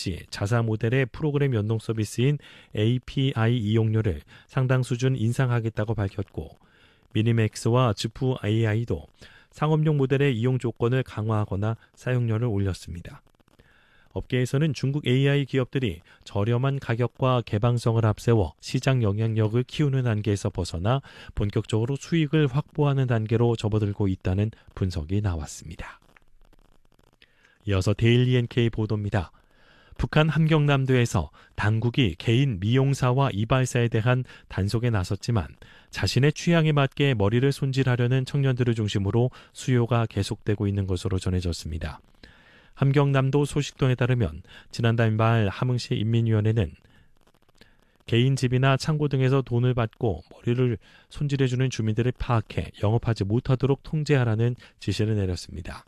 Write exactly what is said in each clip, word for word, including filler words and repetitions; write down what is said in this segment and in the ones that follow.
시 자사 모델의 프로그램 연동 서비스인 에이피아이 이용료를 상당 수준 인상하겠다고 밝혔고, 미니맥스와 즈프 에이아이도 상업용 모델의 이용 조건을 강화하거나 사용료를 올렸습니다. 업계에서는 중국 에이아이 기업들이 저렴한 가격과 개방성을 앞세워 시장 영향력을 키우는 단계에서 벗어나 본격적으로 수익을 확보하는 단계로 접어들고 있다는 분석이 나왔습니다. 이어서 데일리 엔케이 보도입니다. 북한 함경남도에서 당국이 개인 미용사와 이발사에 대한 단속에 나섰지만 자신의 취향에 맞게 머리를 손질하려는 청년들을 중심으로 수요가 계속되고 있는 것으로 전해졌습니다. 함경남도 소식통에 따르면 지난달 말 함흥시 인민위원회는 개인 집이나 창고 등에서 돈을 받고 머리를 손질해주는 주민들을 파악해 영업하지 못하도록 통제하라는 지시를 내렸습니다.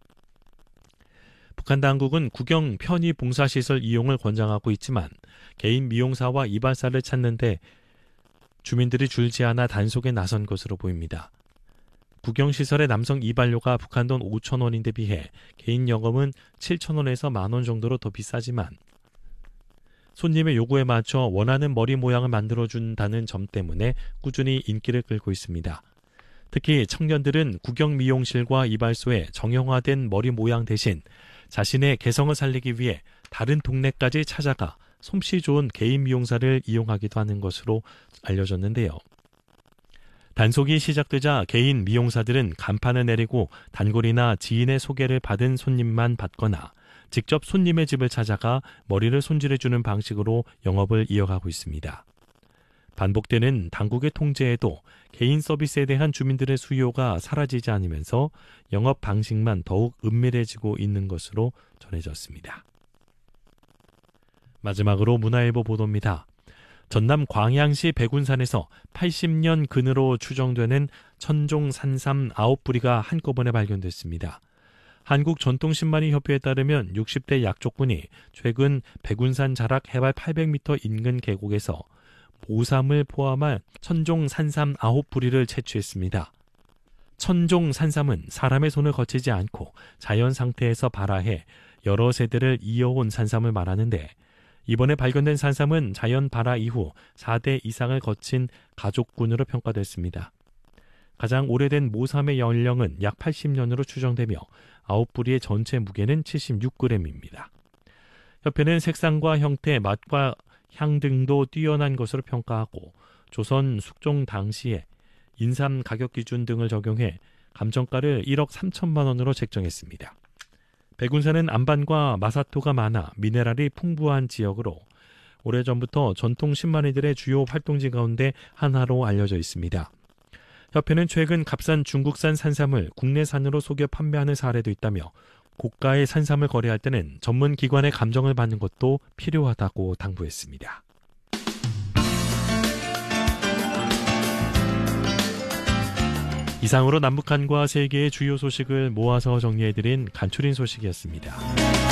북한 당국은 국영 편의 봉사시설 이용을 권장하고 있지만 개인 미용사와 이발사를 찾는데 주민들이 줄지 않아 단속에 나선 것으로 보입니다. 국영시설의 남성 이발료가 북한 돈 오천 원인데 비해 개인 영업은 칠천 원에서 만 원 정도로 더 비싸지만 손님의 요구에 맞춰 원하는 머리 모양을 만들어준다는 점 때문에 꾸준히 인기를 끌고 있습니다. 특히 청년들은 국영 미용실과 이발소에 정형화된 머리 모양 대신 자신의 개성을 살리기 위해 다른 동네까지 찾아가 솜씨 좋은 개인 미용사를 이용하기도 하는 것으로 알려졌는데요. 단속이 시작되자 개인 미용사들은 간판을 내리고 단골이나 지인의 소개를 받은 손님만 받거나 직접 손님의 집을 찾아가 머리를 손질해주는 방식으로 영업을 이어가고 있습니다. 반복되는 당국의 통제에도 개인 서비스에 대한 주민들의 수요가 사라지지 않으면서 영업 방식만 더욱 은밀해지고 있는 것으로 전해졌습니다. 마지막으로 문화일보 보도입니다. 전남 광양시 백운산에서 팔십 년 근으로 추정되는 천종 산삼 아홉 뿌리가 한꺼번에 발견됐습니다. 한국전통신만이협회에 따르면 육십 대 약족군이 최근 백운산 자락 해발 팔백 미터 인근 계곡에서 모삼을 포함한 천종 산삼 아홉 뿌리를 채취했습니다. 천종 산삼은 사람의 손을 거치지 않고 자연 상태에서 발화해 여러 세대를 이어온 산삼을 말하는데, 이번에 발견된 산삼은 자연 발화 이후 사 대 이상을 거친 가족군으로 평가됐습니다. 가장 오래된 모삼의 연령은 약 팔십 년으로 추정되며 아홉 뿌리의 전체 무게는 칠십육 그램입니다. 협회는 색상과 형태, 맛과 향 등도 뛰어난 것으로 평가하고 조선 숙종 당시에 인삼 가격 기준 등을 적용해 감정가를 일억 삼천만 원으로 책정했습니다. 백운산은 안반과 마사토가 많아 미네랄이 풍부한 지역으로 오래전부터 전통 신만이들의 주요 활동지 가운데 하나로 알려져 있습니다. 협회는 최근 값싼 중국산 산삼을 국내산으로 속여 판매하는 사례도 있다며 고가의 산삼을 거래할 때는 전문 기관의 감정을 받는 것도 필요하다고 당부했습니다. 이상으로 남북한과 세계의 주요 소식을 모아서 정리해드린 간추린 소식이었습니다.